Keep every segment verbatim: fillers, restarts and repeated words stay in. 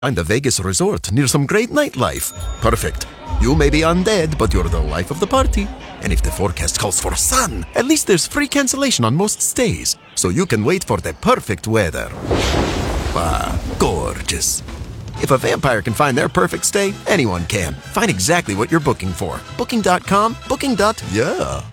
Find a Vegas resort near some great nightlife. Perfect. You may be undead, but you're the life of the party. And if the forecast calls for sun, at least there's free cancellation on most stays, so you can wait for the perfect weather. Ah, gorgeous. If a vampire can find their perfect stay, anyone can. Find exactly what you're booking for. Booking dot com, booking. Yeah.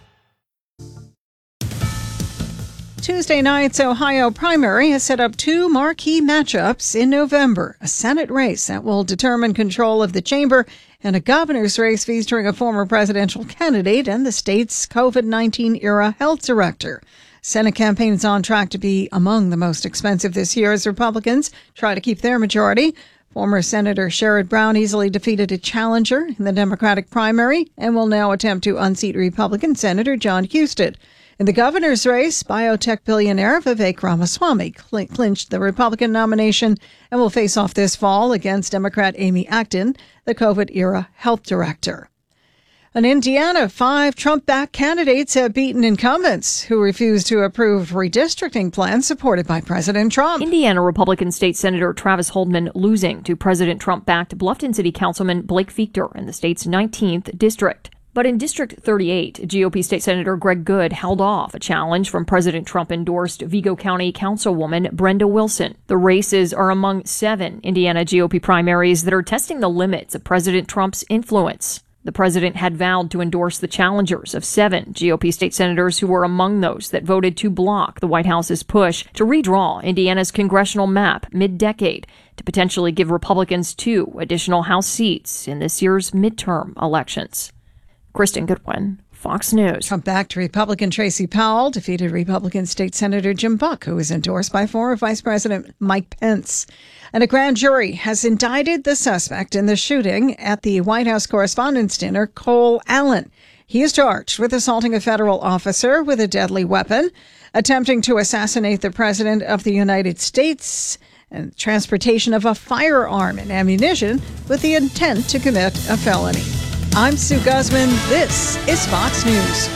Tuesday night's Ohio primary has set up two marquee matchups in November, a Senate race that will determine control of the chamber and a governor's race featuring a former presidential candidate and the state's COVID nineteen era health director. Senate campaign is on track to be among the most expensive this year as Republicans try to keep their majority. Former Senator Sherrod Brown easily defeated a challenger in the Democratic primary and will now attempt to unseat Republican Senator John Husted. In the governor's race, biotech billionaire Vivek Ramaswamy cl- clinched the Republican nomination and will face off this fall against Democrat Amy Acton, the COVID-era health director. In Indiana, five Trump-backed candidates have beaten incumbents who refused to approve redistricting plans supported by President Trump. Indiana Republican State Senator Travis Holdman losing to President Trump-backed Bluffton City Councilman Blake Fichter in the state's nineteenth district. But in District thirty-eight, G O P State Senator Greg Good held off a challenge from President Trump-endorsed Vigo County Councilwoman Brenda Wilson. The races are among seven Indiana G O P primaries that are testing the limits of President Trump's influence. The president had vowed to endorse the challengers of seven G O P state senators who were among those that voted to block the White House's push to redraw Indiana's congressional map mid-decade to potentially give Republicans two additional House seats in this year's midterm elections. Kristen Goodwin, Fox News. Trump-backed Republican Tracy Powell defeated Republican State Senator Jim Buck, who was endorsed by former Vice President Mike Pence. And a grand jury has indicted the suspect in the shooting at the White House Correspondents' Dinner, Cole Allen. He is charged with assaulting a federal officer with a deadly weapon, attempting to assassinate the President of the United States, and transportation of a firearm and ammunition with the intent to commit a felony. I'm Sue Guzman. This is Fox News.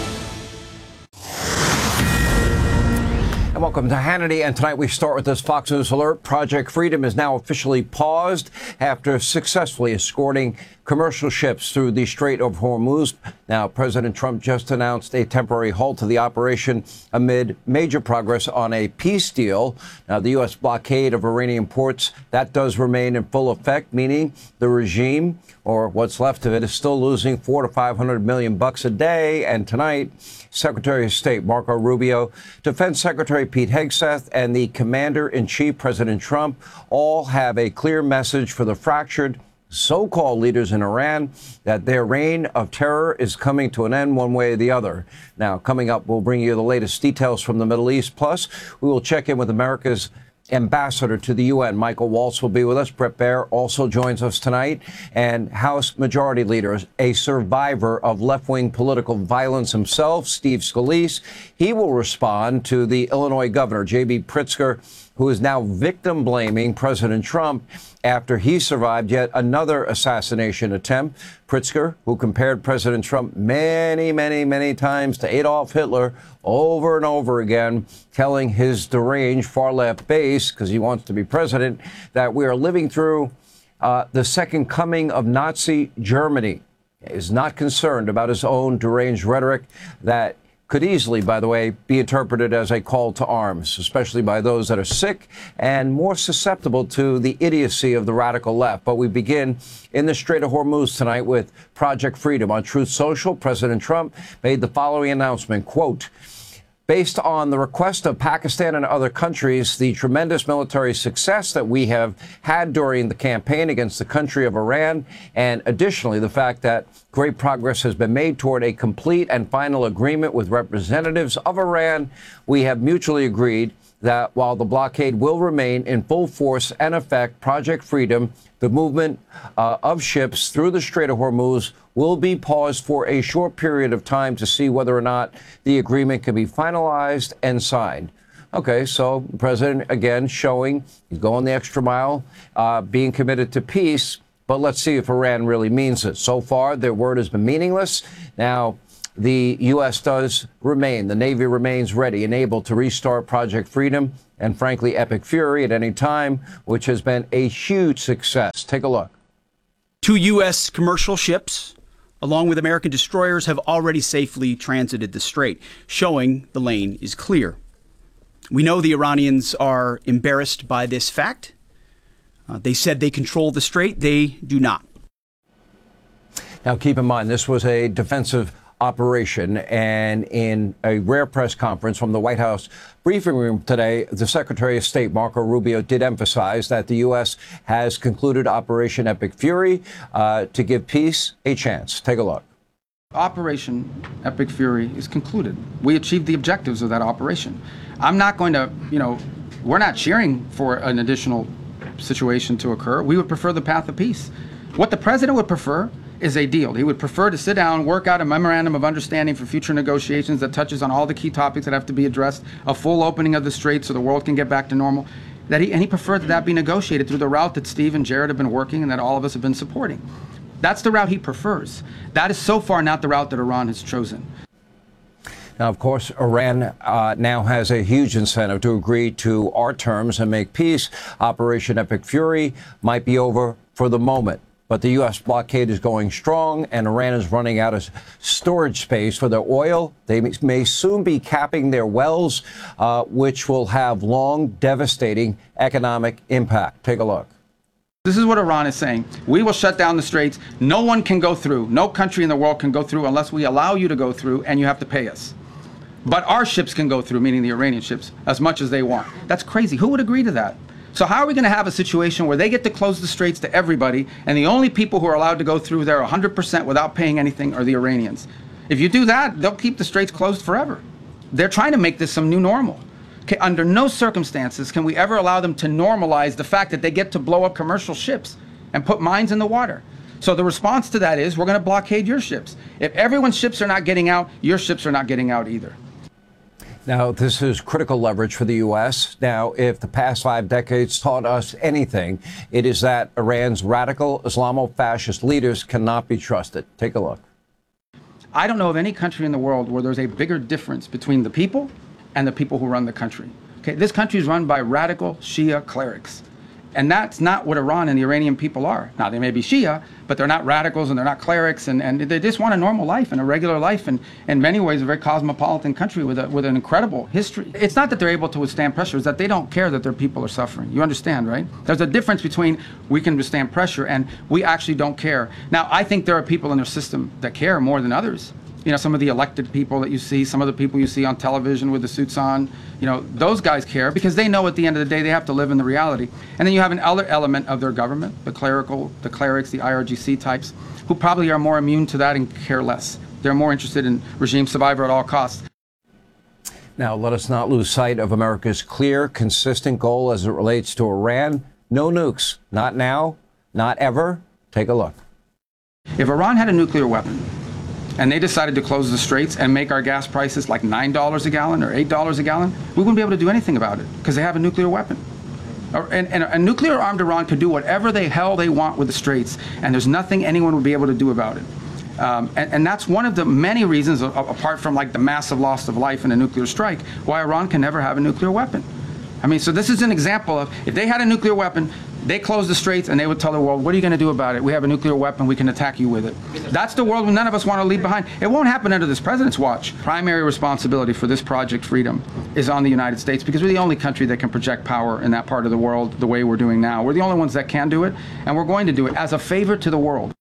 And welcome to Hannity. And tonight we start with this Fox News alert. Project Freedom is now officially paused after successfully escorting commercial ships through the Strait of Hormuz. Now, President Trump just announced a temporary halt to the operation amid major progress on a peace deal. Now, the U S blockade of Iranian ports, that does remain in full effect, meaning the regime, or what's left of it, is still losing four to five hundred million bucks a day. And tonight, Secretary of State Marco Rubio, Defense Secretary Pete Hegseth, and the Commander-in-Chief, President Trump, all have a clear message for the fractured so-called leaders in Iran that their reign of terror is coming to an end one way or the other. Now, coming up, we'll bring you the latest details from the Middle East. Plus, we will check in with America's ambassador to the U N, Michael Waltz, will be with us. Bret Baier also joins us tonight. And House Majority Leader, a survivor of left-wing political violence himself, Steve Scalise. He will respond to the Illinois governor, J B Pritzker, who is now victim-blaming President Trump after he survived yet another assassination attempt. Pritzker, who compared President Trump many, many, many times to Adolf Hitler over and over again, telling his deranged far-left base, because he wants to be president, that we are living through uh, the second coming of Nazi Germany. He is not concerned about his own deranged rhetoric that could easily, by the way, be interpreted as a call to arms, especially by those that are sick and more susceptible to the idiocy of the radical left. But we begin in the Strait of Hormuz tonight with Project Freedom. On Truth Social, President Trump made the following announcement, quote, based on the request of Pakistan and other countries, the tremendous military success that we have had during the campaign against the country of Iran, and additionally, the fact that great progress has been made toward a complete and final agreement with representatives of Iran, we have mutually agreed that while the blockade will remain in full force and effect, Project Freedom, the movement uh, of ships through the Strait of Hormuz, will be paused for a short period of time to see whether or not the agreement can be finalized and signed. Okay, so the president, again, showing he's going the extra mile, uh, being committed to peace. But let's see if Iran really means it. So far, their word has been meaningless. Now, the U S does remain, the Navy remains ready and able to restart Project Freedom and frankly, epic fury at any time, which has been a huge success. Take a look. Two U S commercial ships, along with American destroyers, have already safely transited the strait, showing the lane is clear. We know the Iranians are embarrassed by this fact. Uh, they said they control the strait. They do not. Now, keep in mind, this was a defensive operation, and in a rare press conference from the White House briefing room today, the Secretary of State, Marco Rubio, did emphasize that the U S has concluded Operation Epic Fury uh, to give peace a chance. Take a look. Operation Epic Fury is concluded. We achieved the objectives of that operation. I'm not going to, you know, we're not cheering for an additional situation to occur. We would prefer the path of peace. What the president would prefer is a deal. He would prefer to sit down, work out a memorandum of understanding for future negotiations that touches on all the key topics that have to be addressed, a full opening of the strait so the world can get back to normal. That he, and he preferred that that be negotiated through the route that Steve and Jared have been working and that all of us have been supporting. That's the route he prefers. That is so far not the route that Iran has chosen. Now, of course, Iran uh, now has a huge incentive to agree to our terms and make peace. Operation Epic Fury might be over for the moment, but the U S blockade is going strong, and Iran is running out of storage space for their oil. They may soon be capping their wells, uh, which will have long, devastating economic impact. Take a look. This is what Iran is saying. We will shut down the straits. No one can go through. No country in the world can go through unless we allow you to go through, and you have to pay us. But our ships can go through, meaning the Iranian ships, as much as they want. That's crazy. Who would agree to that? So how are we going to have a situation where they get to close the straits to everybody, and the only people who are allowed to go through there one hundred percent without paying anything are the Iranians? If you do that, they'll keep the straits closed forever. They're trying to make this some new normal. Okay, under no circumstances can we ever allow them to normalize the fact that they get to blow up commercial ships and put mines in the water. So the response to that is we're going to blockade your ships. If everyone's ships are not getting out, your ships are not getting out either. Now, this is critical leverage for the U S. Now, if the past five decades taught us anything, it is that Iran's radical Islamo-fascist leaders cannot be trusted. Take a look. I don't know of any country in the world where there's a bigger difference between the people and the people who run the country. Okay, this country is run by radical Shia clerics. And that's not what Iran and the Iranian people are. Now, they may be Shia, but they're not radicals and they're not clerics, and, and they just want a normal life and a regular life, and in many ways a very cosmopolitan country with, a, with an incredible history. It's not that they're able to withstand pressure, it's that they don't care that their people are suffering. You understand, right? There's a difference between we can withstand pressure and we actually don't care. Now, I think there are people in their system that care more than others. You know, some of the elected people that you see, some of the people you see on television with the suits on, you know, those guys care because they know at the end of the day they have to live in the reality. And then you have an other element of their government, the clerical, the clerics, the I R G C types, who probably are more immune to that and care less. They're more interested in regime survival at all costs. Now, let us not lose sight of America's clear, consistent goal as it relates to Iran. No nukes. Not now, not ever. Take a look. If Iran had a nuclear weapon, and they decided to close the straits and make our gas prices like nine dollars a gallon or eight dollars a gallon, we wouldn't be able to do anything about it because they have a nuclear weapon. And, and a nuclear-armed Iran could do whatever the hell they want with the straits, and there's nothing anyone would be able to do about it. Um, and, and that's one of the many reasons, apart from like the massive loss of life in a nuclear strike, why Iran can never have a nuclear weapon. I mean, so this is an example of if they had a nuclear weapon, they close the straits and they would tell the world, what are you going to do about it? We have a nuclear weapon. We can attack you with it. That's the world none of us want to leave behind. It won't happen under this president's watch. Primary responsibility for this Project Freedom is on the United States because we're the only country that can project power in that part of the world the way we're doing now. We're the only ones that can do it, and we're going to do it as a favor to the world.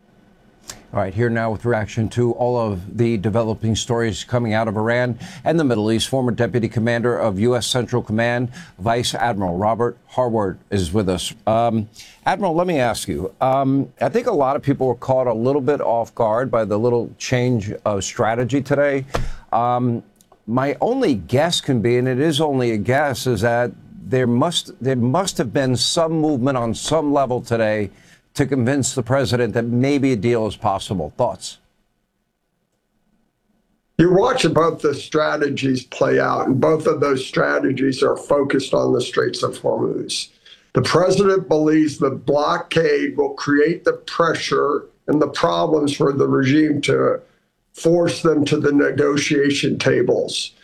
All right, here now with reaction to all of the developing stories coming out of Iran and the Middle East, former Deputy Commander of U S Central Command, Vice Admiral Robert Harward is with us. Um, Admiral, let me ask you, um, I think a lot of people were caught a little bit off guard by the little change of strategy today. Um, my only guess can be, and it is only a guess, is that there must, there must have been some movement on some level today to convince the president that maybe a deal is possible. Thoughts? You watch both the strategies play out, and both of those strategies are focused on the Straits of Hormuz. The president believes the blockade will create the pressure and the problems for the regime to force them to the negotiation tables.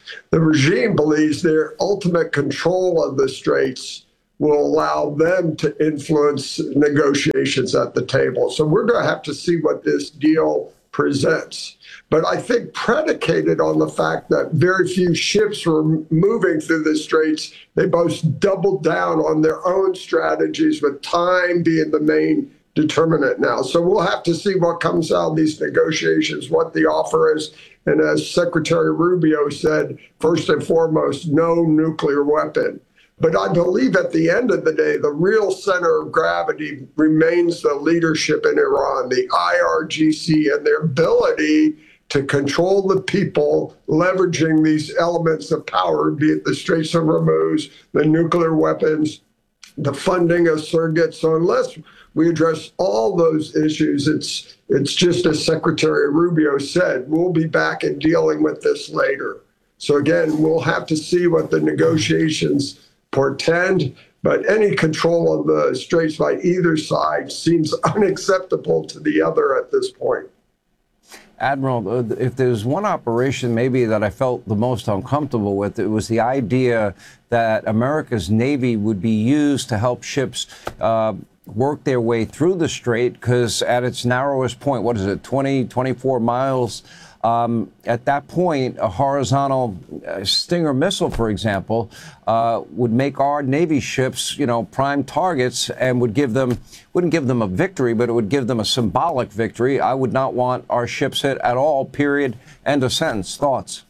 The regime believes their ultimate control of the straits will allow them to influence negotiations at the table. So we're going to have to see what this deal presents. But I think predicated on the fact that very few ships were moving through the straits, they both doubled down on their own strategies, with time being the main determinant now. So we'll have to see what comes out of these negotiations, what the offer is. And as Secretary Rubio said, first and foremost, no nuclear weapon. But I believe at the end of the day, the real center of gravity remains the leadership in Iran, the I R G C, and their ability to control the people, leveraging these elements of power, be it the Straits of Hormuz, the nuclear weapons, the funding of surrogates. So unless we address all those issues, it's it's just as Secretary Rubio said, we'll be back in dealing with this later. So again, we'll have to see what the negotiations portend, but any control of the straits by either side seems unacceptable to the other at this point. Admiral, if there's one operation maybe that I felt the most uncomfortable with, it was the idea that America's Navy would be used to help ships uh, work their way through the strait, because at its narrowest point, what is it, twenty, twenty-four miles? Um, at that point, a horizontal uh, Stinger missile, for example, uh, would make our Navy ships, you know, prime targets, and would give them, wouldn't give them a victory, but it would give them a symbolic victory. I would not want our ships hit at all, period, end of sentence. Thoughts?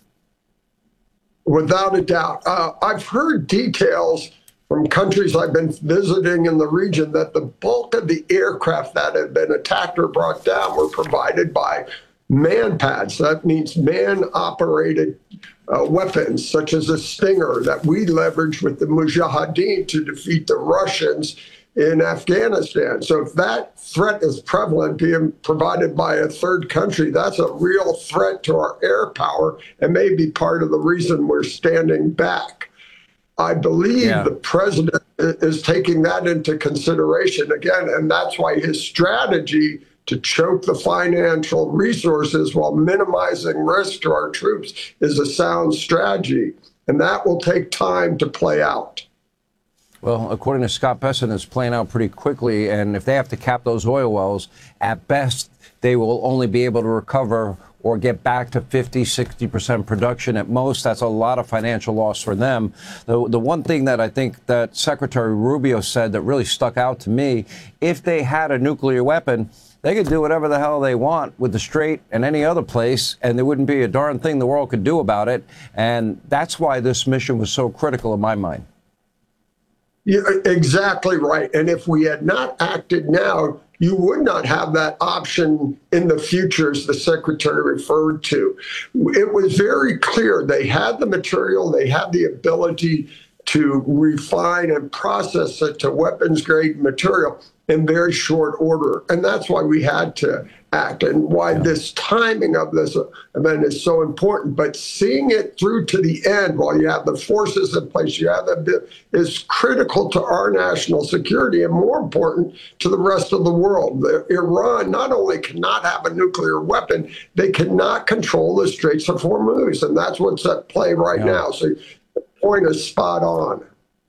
Without a doubt. Uh, I've heard details from countries I've been visiting in the region that the bulk of the aircraft that had been attacked or brought down were provided by man pads. That means man-operated uh, weapons, such as a Stinger that we leveraged with the Mujahideen to defeat the Russians in Afghanistan. So if that threat is prevalent, being provided by a third country, that's a real threat to our air power and may be part of the reason we're standing back. I believe yeah. the president is taking that into consideration again, and that's why his strategy to choke the financial resources while minimizing risk to our troops is a sound strategy, and that will take time to play out. Well, according to Scott Bessent, it's playing out pretty quickly, and if they have to cap those oil wells, at best, they will only be able to recover or get back to fifty, sixty percent production at most. That's a lot of financial loss for them. The, the one thing that I think that Secretary Rubio said that really stuck out to me, if they had a nuclear weapon, they could do whatever the hell they want with the Strait and any other place, and there wouldn't be a darn thing the world could do about it. And that's why this mission was so critical in my mind. Yeah, exactly right. And if we had not acted now, you would not have that option in the future, as the secretary referred to. It was very clear they had the material, they had the ability to refine and process it to weapons-grade material in very short order. And that's why we had to act, and why yeah. this timing of this event is so important. But seeing it through to the end while you have the forces in place, you have the, is critical to our national security, and more important to the rest of the world. The, Iran not only cannot have a nuclear weapon, they cannot control the Straits of Hormuz, and that's what's at play right yeah. now. So the point is spot on.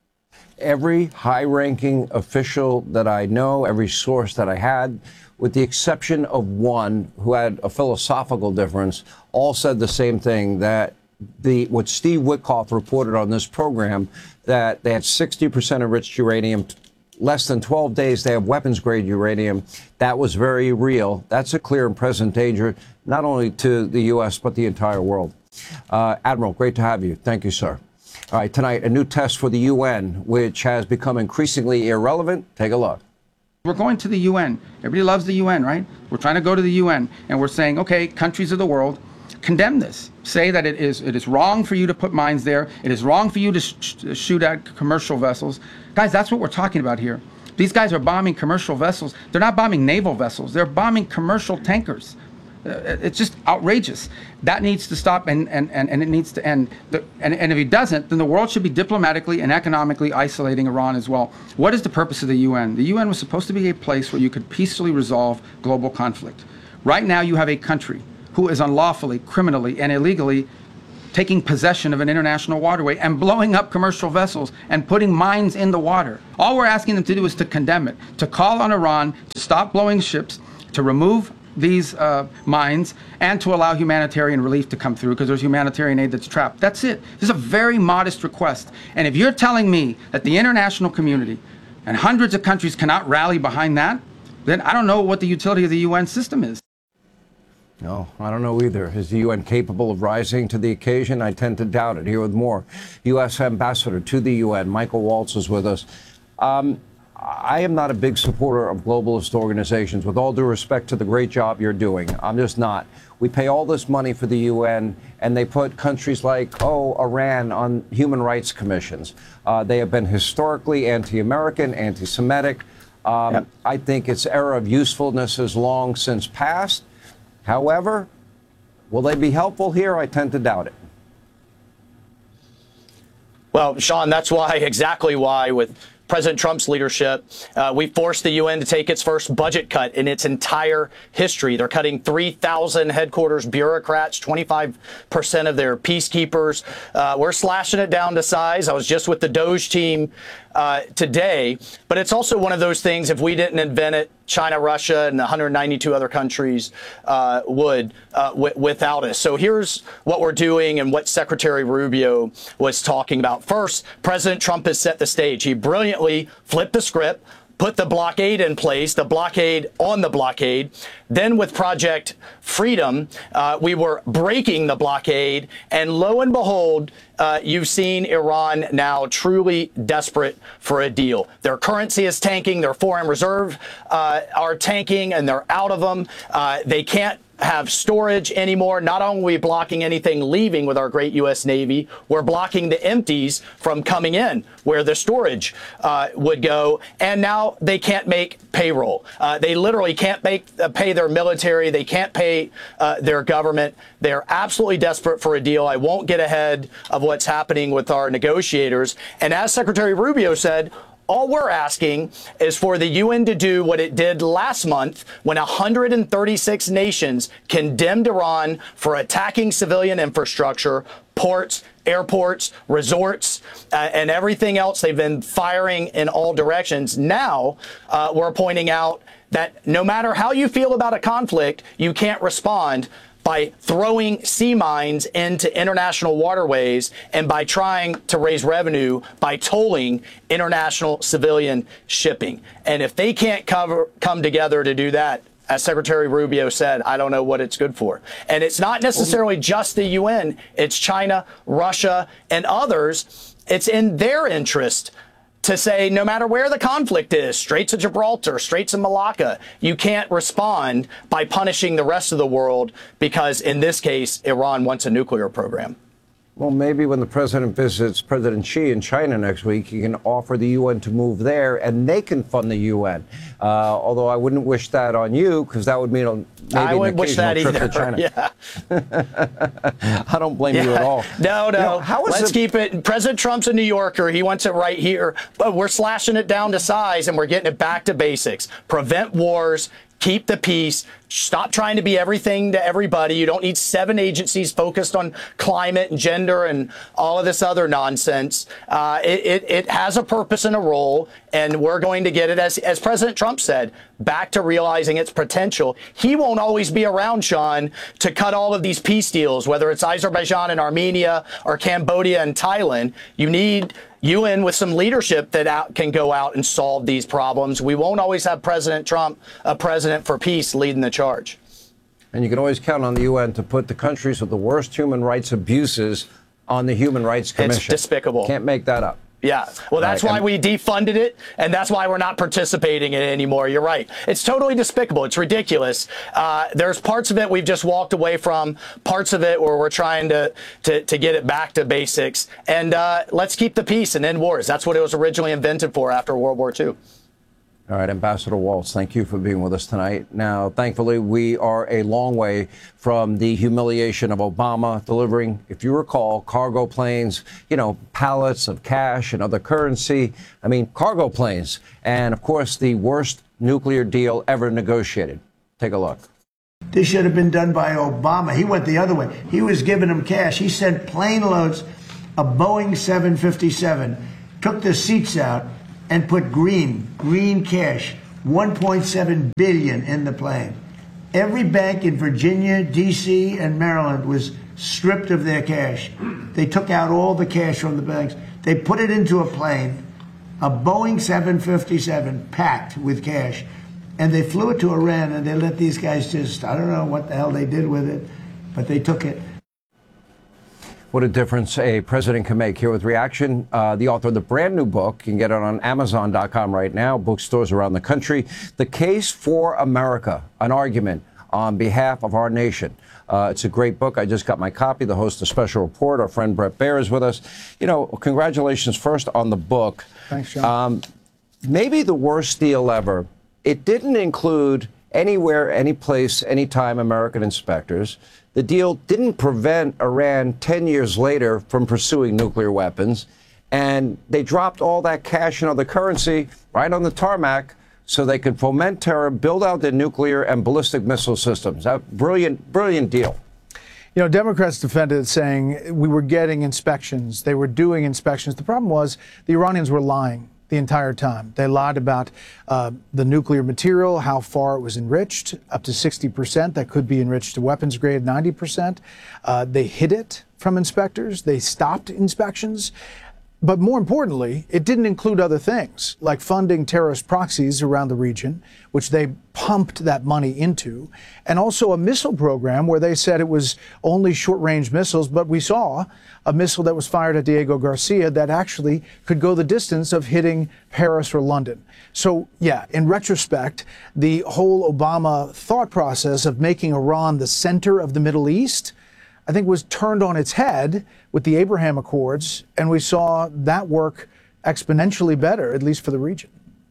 Every high-ranking official that I know, every source that I had, with the exception of one who had a philosophical difference, all said the same thing, that the what Steve Witkoff reported on this program, that they had sixty percent enriched uranium, less than twelve days they have weapons-grade uranium. That was very real. That's a clear and present danger, not only to the U S, but the entire world. Uh, Admiral, great to have you. Thank you, sir. All right, tonight, a new test for the U N, which has become increasingly irrelevant. Take a look. We're going to the U N. Everybody loves the U N, right? We're trying to go to the U N, and we're saying, okay, countries of the world, condemn this. Say that it is it is wrong for you to put mines there. It is wrong for you to sh shoot at commercial vessels. Guys, that's what we're talking about here. These guys are bombing commercial vessels. They're not bombing naval vessels. They're bombing commercial tankers. Uh, it's just outrageous. That needs to stop, and, and, and, and it needs to end. The, and, and if it doesn't, then the world should be diplomatically and economically isolating Iran as well. What is the purpose of the U N? The U N was supposed to be a place where you could peacefully resolve global conflict. Right now, you have a country who is unlawfully, criminally, and illegally taking possession of an international waterway and blowing up commercial vessels and putting mines in the water. All we're asking them to do is to condemn it, to call on Iran to stop blowing ships, to remove these uh, mines, and to allow humanitarian relief to come through, because there's humanitarian aid that's trapped. That's it. This is a very modest request. And if you're telling me that the international community and hundreds of countries cannot rally behind that, then I don't know what the utility of the U N system is. No, I don't know either. Is the U N capable of rising to the occasion? I tend to doubt it. Here with more, U S Ambassador to the U N, Michael Waltz, is with us. Um, I am not a big supporter of globalist organizations, with all due respect to the great job you're doing. I'm just not. We pay all this money for the U N, and they put countries like, oh, Iran on human rights commissions. Uh, they have been historically anti-American, anti-Semitic. Um, yep. I think its era of usefulness is long since past. However, will they be helpful here? I tend to doubt it. Well, Sean, that's why, exactly why, with President Trump's leadership, uh, we forced the U N to take its first budget cut in its entire history. They're cutting three thousand headquarters bureaucrats, twenty-five percent of their peacekeepers. Uh, we're slashing it down to size. I was just with the DOGE team uh, today. But it's also one of those things, if we didn't invent it, China, Russia, and one hundred ninety-two other countries uh, would uh, w without us. So here's what we're doing and what Secretary Rubio was talking about. First, President Trump has set the stage. He brilliantly flipped the script, put the blockade in place, the blockade on the blockade. Then with Project Freedom, uh, we were breaking the blockade. And lo and behold, uh, you've seen Iran now truly desperate for a deal. Their currency is tanking. Their foreign reserve uh, are tanking, and they're out of them. Uh, they can't have storage anymore. Not only are we blocking anything leaving with our great U S Navy, we're blocking the empties from coming in where the storage uh, would go. And now they can't make payroll. Uh, they literally can't make uh, pay their military. They can't pay uh, their government. They're absolutely desperate for a deal. I won't get ahead of what's happening with our negotiators. And as Secretary Rubio said, all we're asking is for the U N to do what it did last month when one hundred thirty-six nations condemned Iran for attacking civilian infrastructure, ports, airports, resorts, uh, and everything else. They've been firing in all directions. Now uh, we're pointing out that no matter how you feel about a conflict, you can't respond by throwing sea mines into international waterways and by trying to raise revenue by tolling international civilian shipping. And if they can't cover, come together to do that, as Secretary Rubio said, I don't know what it's good for. And it's not necessarily just the U N. It's China, Russia, and others. It's in their interest to say no matter where the conflict is, Straits of Gibraltar, Straits of Malacca, you can't respond by punishing the rest of the world because, in this case, Iran wants a nuclear program. Well, maybe when the president visits President Xi in China next week, he can offer the U N to move there, and they can fund the U N. Uh, although I wouldn't wish that on you, because that would mean a, maybe I wouldn't an wish that trip either. to China. Yeah. I don't blame yeah. you at all. No, no. You know, how is Let's it... keep it. President Trump's a New Yorker. He wants it right here. But we're slashing it down to size, and we're getting it back to basics. Prevent wars. Keep the peace. Stop trying to be everything to everybody. You don't need seven agencies focused on climate and gender and all of this other nonsense. Uh, it, it, it has a purpose and a role, and we're going to get it, as, as President Trump said, back to realizing its potential. He won't always be around, Sean, to cut all of these peace deals, whether it's Azerbaijan and Armenia or Cambodia and Thailand. You need U N with some leadership that out, can go out and solve these problems. We won't always have President Trump, a president for peace, leading the charge. And you can always count on the U N to put the countries with the worst human rights abuses on the Human Rights Commission. It's despicable. Can't make that up. Yeah, well, that's right. why we defunded it, and that's why we're not participating in it anymore. You're right. It's totally despicable. It's ridiculous. Uh, there's parts of it we've just walked away from, parts of it where we're trying to, to, to get it back to basics. And uh, let's keep the peace and end wars. That's what it was originally invented for after World War Two. All right, Ambassador Waltz, thank you for being with us tonight. Now, thankfully, we are a long way from the humiliation of Obama delivering, if you recall, cargo planes, you know, pallets of cash and other currency. I mean, cargo planes. And, of course, the worst nuclear deal ever negotiated. Take a look. This should have been done by Obama. He went the other way. He was giving them cash. He sent plane loads of Boeing seven fifty-seven, took the seats out, and put green, green cash, one point seven billion dollars in the plane. Every bank in Virginia, D C, and Maryland was stripped of their cash. They took out all the cash from the banks. They put it into a plane, a Boeing seven fifty-seven packed with cash, and they flew it to Iran, and they let these guys just, I don't know what the hell they did with it, but they took it. What a difference a president can make. Here with reaction, uh, the author of the brand new book. You can get it on Amazon dot com right now, bookstores around the country. The Case for America, an argument on behalf of our nation. Uh, it's a great book. I just got my copy. The host of Special Report, our friend Bret Baier, is with us. You know, congratulations first on the book. Thanks, John. Um, maybe the worst deal ever. It didn't include anywhere, any place, anytime American inspectors. The deal didn't prevent Iran ten years later from pursuing nuclear weapons. And they dropped all that cash and other currency right on the tarmac so they could foment terror, build out their nuclear and ballistic missile systems. A brilliant, brilliant deal. You know, Democrats defended it, saying we were getting inspections. They were doing inspections. The problem was the Iranians were lying the entire time. They lied about uh, the nuclear material, how far it was enriched, up to sixty percent. That could be enriched to weapons grade, ninety percent. Uh, they hid it from inspectors. They stopped inspections. But more importantly, it didn't include other things like funding terrorist proxies around the region, which they pumped that money into, and also a missile program where they said it was only short-range missiles, but we saw a missile that was fired at Diego Garcia that actually could go the distance of hitting Paris or London. So, yeah, in retrospect, the whole Obama thought process of making Iran the center of the Middle East, I think, was turned on its head with the Abraham Accords, and we saw that work exponentially better, at least for the region.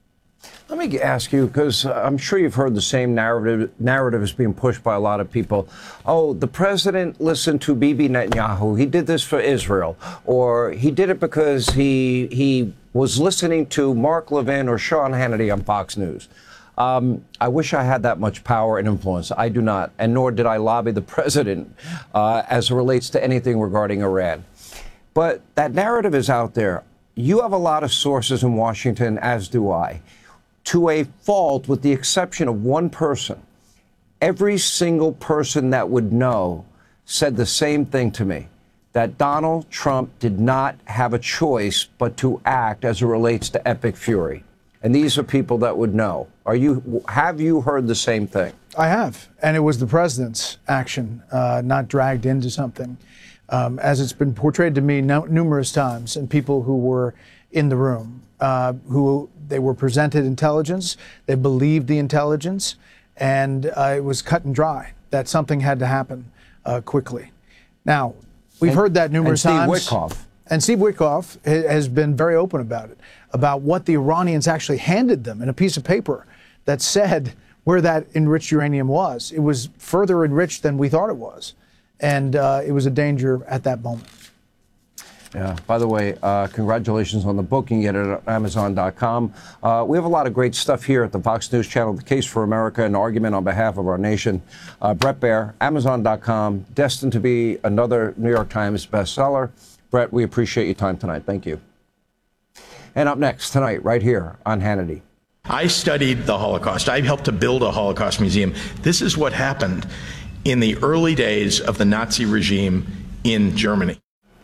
Let me ask you, because I'm sure you've heard the same narrative narrative is being pushed by a lot of people. Oh, the president listened to Bibi Netanyahu. He did this for Israel. Or he did it because he he was listening to Mark Levin or Sean Hannity on Fox News. Um, I wish I had that much power and influence. I do not, and nor did I lobby the president uh, as it relates to anything regarding Iran. But that narrative is out there. You have a lot of sources in Washington, as do I. To a fault, with the exception of one person, every single person that would know said the same thing to me, that Donald Trump did not have a choice but to act as it relates to Epic Fury. And these are people that would know. Are you, have you heard the same thing? I have. And it was the president's action, uh, not dragged into something, um, as it's been portrayed to me no, numerous times, and people who were in the room, uh, who they were presented intelligence, they believed the intelligence, and uh, it was cut and dry that something had to happen uh, quickly. Now, we've and, heard that numerous and Steve times. Witkoff. And Steve Witkoff has been very open about it, about what the Iranians actually handed them in a piece of paper that said where that enriched uranium was. It was further enriched than we thought it was. And uh, it was a danger at that moment. Yeah. By the way, uh, congratulations on the book. You can get it at Amazon dot com. Uh, we have a lot of great stuff here at the Fox News Channel, The Case for America, an argument on behalf of our nation. Uh, Bret Baier, Amazon dot com, destined to be another New York Times bestseller. Bret, we appreciate your time tonight. Thank you. And up next tonight, right here on Hannity. I studied the Holocaust. I helped to build a Holocaust museum. This is what happened in the early days of the Nazi regime in Germany.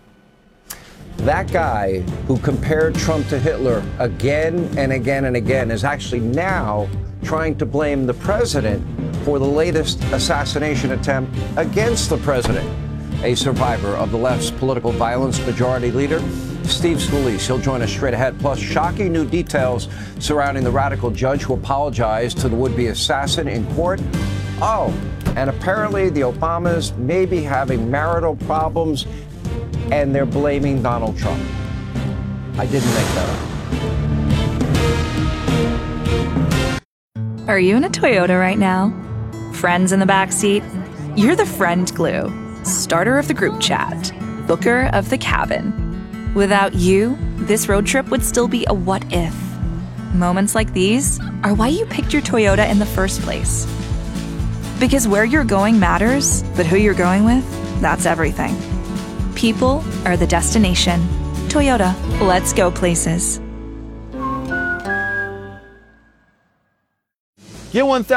That guy who compared Trump to Hitler again and again and again is actually now trying to blame the president for the latest assassination attempt against the president. A survivor of the left's political violence, Majority Leader Steve Scalise. He'll join us straight ahead. Plus, shocking new details surrounding the radical judge who apologized to the would-be assassin in court. Oh, and apparently the Obamas may be having marital problems, and they're blaming Donald Trump. I didn't make that up. Are you in a Toyota right now? Friends in the backseat? You're the friend glue. Starter of the group chat. Booker of the cabin. Without you, this road trip would still be a what if. Moments like these are why you picked your Toyota in the first place. Because where you're going matters, but who you're going with, that's everything. People are the destination. Toyota, let's go places. Get one thousand